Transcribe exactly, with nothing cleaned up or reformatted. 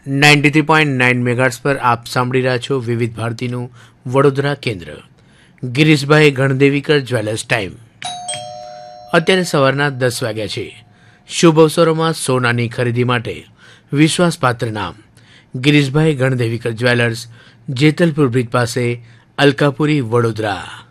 Ninety three point nine megahertz પર આપ સાંભળી રહ્યા છો વિવિધ ભારતીનું વડોદરા કેન્દ્ર. Girishbhai ગણદેવીકર jewellers time. અત્યારે સવારના દસ વાગ્યા છે. શુભ અવસરોમાં સોનાની ખરીદી માટે વિશ્વાસપાત્ર નામ ગિરીશભાઈ ગણદેવીકર જ્વેલર્સ, જેતલપુર બ્રિજ પાસે, અલકાપુરી, વડોદરા.